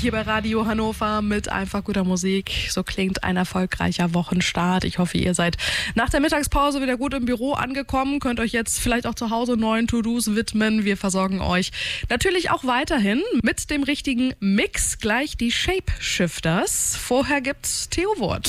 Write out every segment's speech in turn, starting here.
hier bei Radio Hannover mit einfach guter Musik. So klingt ein erfolgreicher Wochenstart. Ich hoffe, ihr seid nach der Mittagspause wieder gut im Büro angekommen. Könnt euch jetzt vielleicht auch zu Hause neuen To-Dos widmen. Wir versorgen euch natürlich auch weiterhin mit dem richtigen Mix. Gleich die Shapeshifters. Vorher gibt's Theo Wurt.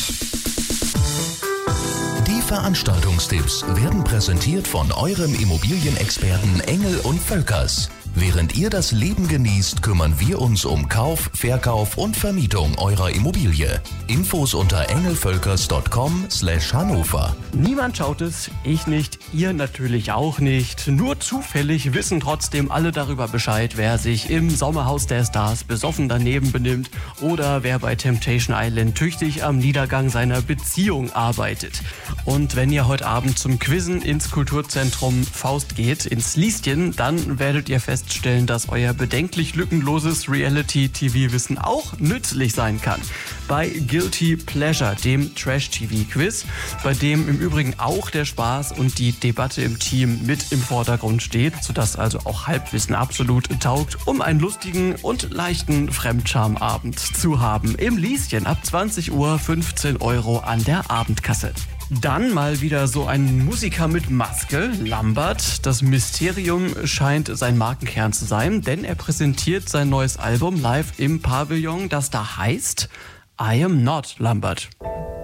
Die Veranstaltungstipps werden präsentiert von eurem Immobilienexperten Engel und Völkers. Während ihr das Leben genießt, kümmern wir uns um Kauf, Verkauf und Vermietung eurer Immobilie. Infos unter engelvölkers.com/Hannover. Niemand schaut es, ich nicht, ihr natürlich auch nicht. Nur zufällig wissen trotzdem alle darüber Bescheid, wer sich im Sommerhaus der Stars besoffen daneben benimmt oder wer bei Temptation Island tüchtig am Niedergang seiner Beziehung arbeitet. Und wenn ihr heute Abend zum Quizzen ins Kulturzentrum Faust geht, ins Lieschen, dann werdet ihr feststellen, dass euer bedenklich lückenloses Reality-TV-Wissen auch nützlich sein kann. Bei Guilty Pleasure, dem Trash-TV-Quiz, bei dem im Übrigen auch der Spaß und die Debatte im Team mit im Vordergrund steht, sodass also auch Halbwissen absolut taugt, um einen lustigen und leichten Fremdschamabend zu haben. Im Lieschen ab 20 Uhr 15 € an der Abendkasse. Dann mal wieder so ein Musiker mit Maske, Lambert. Das Mysterium scheint sein Markenkern zu sein, denn er präsentiert sein neues Album live im Pavillon, das da heißt I Am Not Lambert.